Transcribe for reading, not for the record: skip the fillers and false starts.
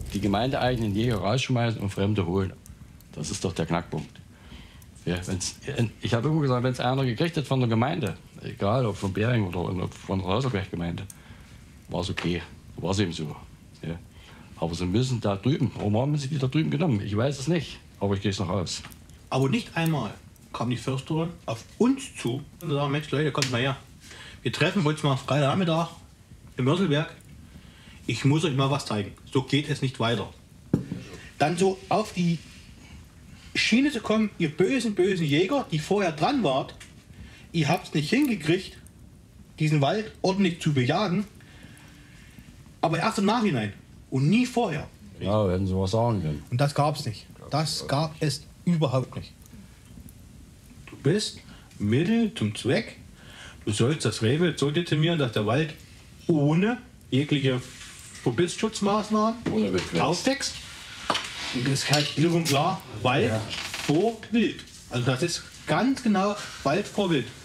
die gemeindeeigenen Jäger rausschmeißen und Fremde holen. Das ist doch der Knackpunkt. Ja, ich habe immer gesagt, wenn es einer gekriegt hat von der Gemeinde, egal ob von Bering oder von der Hauserberg-Gemeinde, war es okay. War es eben so. Ja. Aber sie müssen da drüben, warum haben sie die da drüben genommen? Ich weiß es nicht, aber ich gehe es noch aus. Aber nicht einmal kam die Försterin auf uns zu und sagte, Mensch Leute, kommt mal her. Wir treffen uns mal Freitagnachmittag im Mörselberg. Ich muss euch mal was zeigen. So geht es nicht weiter. Dann so auf die Schiene zu kommen, ihr bösen Jäger, die vorher dran wart, ihr habt es nicht hingekriegt, diesen Wald ordentlich zu bejagen, aber erst im Nachhinein und nie vorher. Ja, hätten sie was sagen können. Und das gab es nicht. Das gab es überhaupt nicht. Du bist Mittel zum Zweck. Du sollst das Rehwild so dezimieren, dass der Wald ohne jegliche Verbissschutzmaßnahmen aufwächst. Und das ist halt wiederum klar, Wald vor Wild. Also das ist ganz genau Wald vor Wild.